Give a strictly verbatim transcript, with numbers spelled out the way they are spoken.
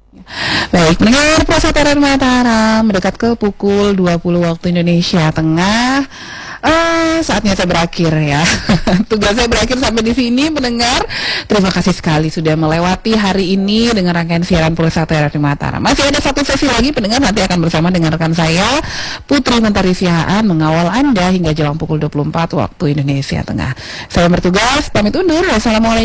Baik, mendengar Puasa Teror Mataram mendekat ke pukul dua puluh waktu Indonesia Tengah. Uh, saatnya saya berakhir ya. Tugas saya berakhir sampai di sini, mendengar. Terima kasih sekali sudah melewati hari ini dengan rangkaian siaran Puasa Teror Mataram. Masih ada satu sesi lagi, pendengar, nanti akan bersama dengan rekan saya Putri Mentari Sihaan mengawal Anda hingga jelang pukul dua puluh empat waktu Indonesia Tengah. Saya bertugas pamit undur. Wassalamualaikum